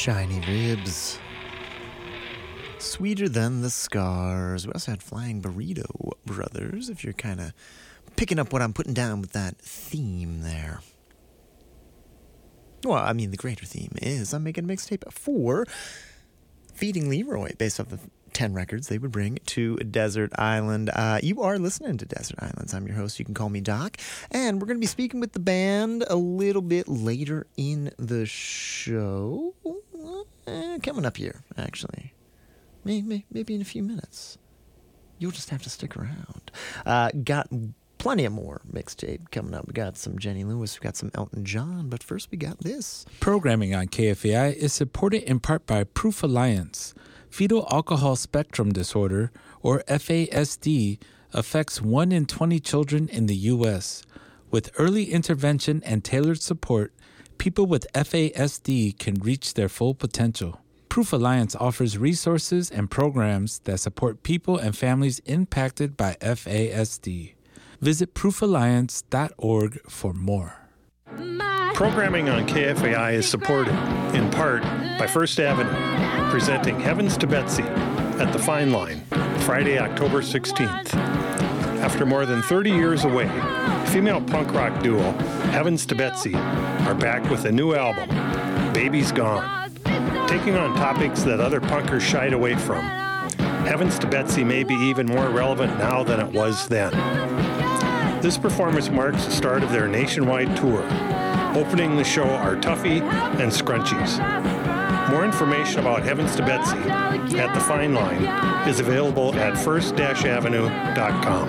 Shiny ribs. Sweeter than the scars. We also had Flying Burrito Brothers, if you're kind of picking up what I'm putting down with that theme there. Well, I mean, the greater theme is I'm making a mixtape for Feeding Leroy, based off the 10 records they would bring to Desert Island. You are listening to Desert Islands. I'm your host. You can call me Doc. And we're going to be speaking with the band a little bit later in the show. Coming up here, actually. Maybe in a few minutes. You'll just have to stick around. Got plenty of more mixtape coming up. We got some Jenny Lewis, we got some Elton John, but first we got this. Programming on KFAI is supported in part by Proof Alliance. Fetal alcohol spectrum disorder, or FASD, affects 1 in 20 children in the U.S. With early intervention and tailored support, people with FASD can reach their full potential. Proof Alliance offers resources and programs that support people and families impacted by FASD. Visit proofalliance.org for more. Programming on KFAI is supported, in part, by First Avenue, presenting Heavens to Betsy at the Fine Line, Friday, October 16th. After more than 30 years away, female punk rock duo Heavens to Betsy are back with a new album, Baby's Gone, taking on topics that other punkers shied away from. Heavens to Betsy may be even more relevant now than it was then. This performance marks the start of their nationwide tour. Opening the show are Tuffy and Scrunchies. More information about Heavens to Betsy at the Fine Line is available at first-avenue.com.